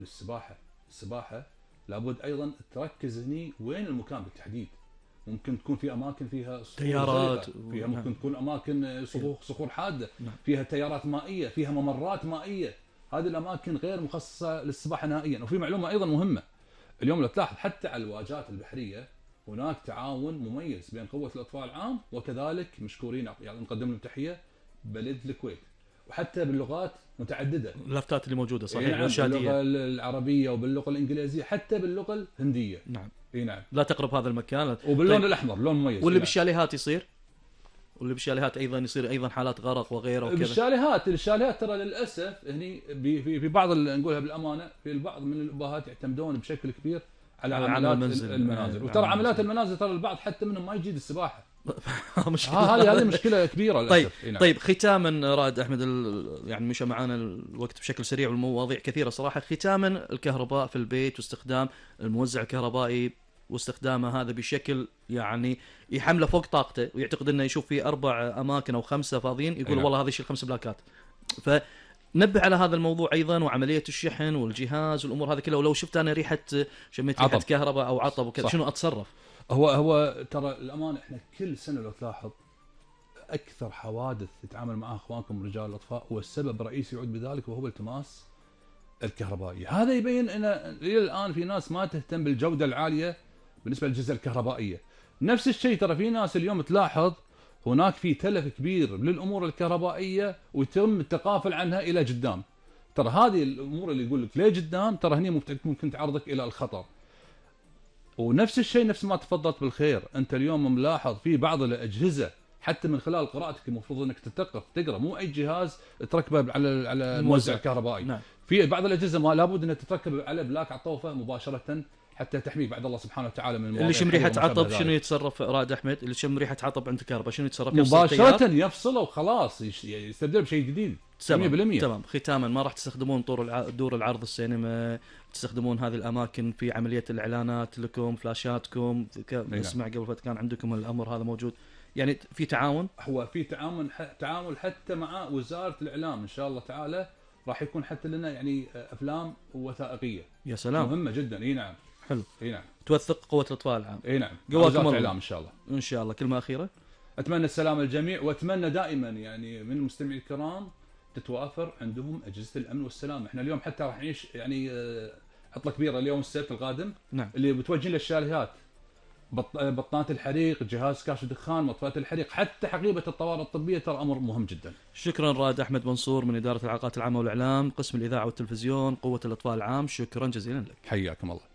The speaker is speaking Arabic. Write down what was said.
السباحه لابد ايضا تركز هني وين المكان بالتحديد. ممكن تكون في اماكن فيها صخور تيارات زلقة، فيها ممكن تكون اماكن صخور حاده، نعم. فيها تيارات مائيه، فيها ممرات مائيه. هذه الاماكن غير مخصصه للسباحه نهائيا. وفي معلومه ايضا مهمه، اليوم لو تلاحظ حتى على الواجهات البحريه هناك تعاون مميز بين قوه الاطفاء العام وكذلك مشكورين يعني نقدم لهم تحيه بلد الكويت، وحتى باللغات متعدده. اللافتات اللي موجوده صحيح، نعم، باللغه العربيه وباللغه الانجليزيه حتى باللغه الهنديه. نعم. نعم. لا تقرب هذا المكان. وباللون طيب. الاحمر لون مميز. واللي بالشاليهات يصير، واللي بالشاليهات ايضا يصير ايضا حالات غرق وغيره وكذا. الشاليهات ترى للاسف هني في بعض نقولها بالامانه، في البعض من الابهات يعتمدون بشكل كبير على عملات المنازل. وترى عملات المنازل ترى البعض حتى منهم ما يجيد السباحه. هذه مشكله كبيره للاسف. طيب ختاما رائد احمد، يعني مشى معنا الوقت بشكل سريع والمواضيع كثيره صراحه. ختاما الكهرباء في البيت واستخدام الموزع الكهربائي واستخدامه هذا بشكل يعني يحمله فوق طاقته، ويعتقد انه يشوف فيه 4 اماكن او 5 فاضيين يقول والله هذا يشيل 5 بلاكات. فنبه على هذا الموضوع ايضا، وعمليه الشحن والجهاز والامور هذه كلها. ولو شفت انا شميت ريحه كهرباء او عطب وكذا شنو اتصرف؟ هو ترى الامانه احنا كل سنه لو تلاحظ اكثر حوادث يتعامل معها اخوانكم رجال الاطفاء هو السبب الرئيسي يعود بذلك وهو التماس الكهربائي. هذا يبين ان الى الان في ناس ما تهتم بالجوده العاليه بالنسبه للاجهزه الكهربائيه. نفس الشيء ترى في ناس اليوم تلاحظ هناك في تلف كبير للامور الكهربائيه ويتم التغافل عنها الى قدام. ترى هذه الامور اللي يقول لك ليه قدام ترى هني ممكن تعرضك الى الخطر. ونفس الشيء نفس ما تفضلت بالخير، انت اليوم ملاحظ في بعض الاجهزه حتى من خلال قراءتك المفروض انك تثقف تقرا، مو اي جهاز تركبه على الموزع الكهربائي. نعم. في بعض الاجهزه ما لابد انها تتركب على بلاك عطوفه مباشره حتى تحميك بعد الله سبحانه وتعالى من اللي شم ريحه عطب شنو يتصرف رائد احمد؟ اللي شم ريحه عطب عند الكهرباء شنو يتصرف؟ مباشره يفصله وخلاص يستبدل بشيء جديد 100%. تمام. ختاما ما راح تستخدمون دور العرض السينما، تستخدمون هذه الاماكن في عمليه الاعلانات لكم، فلاشاتكم، نسمع قبل فتره كان عندكم الامر هذا موجود، يعني في تعاون؟ هو في تعامل حتى مع وزاره الاعلام ان شاء الله تعالى، راح يكون حتى لنا يعني افلام وثائقيه. يا سلام، مهمه جدا. نعم. حلو. نعم. توثق قوه الاطفاء العام. نعم. قواكم الله الاعلام ان شاء الله. ان شاء الله. كلمه اخيره؟ اتمنى السلام للجميع، واتمنى دائما يعني من المستمعين الكرام تتوافر عندهم اجهزه الامن والسلام. احنا اليوم حتى راح نعيش يعني عطله كبيره اليوم السبت القادم. نعم. اللي بتوجه للشاليهات بطانات الحريق، جهاز كاشف دخان، مطفئات الحريق، حتى حقيبه الطوارئ الطبيه، ترى امر مهم جدا. شكرا رائد احمد منصور من اداره العلاقات العامه والاعلام، قسم الاذاعه والتلفزيون، قوه الاطفاء العام. شكرا جزيلا لك. حياكم الله.